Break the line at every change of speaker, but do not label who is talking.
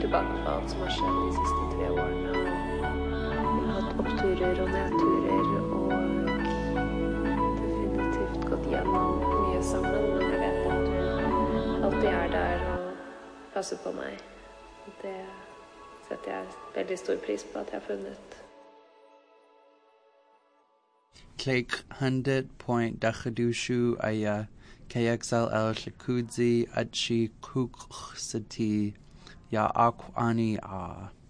tilbake på alt som har skjedd de siste 3 årene. Jeg har hatt oppturer og nedturer, og definitivt gått gjennom mye sammen, men jeg vet at du alltid er der og passer på meg. Det setter jeg veldig stor pris på at jeg har funnet.
Cleig 100.2 aya KXLL Shakudzi Achi Kuksati Ya Akwani A.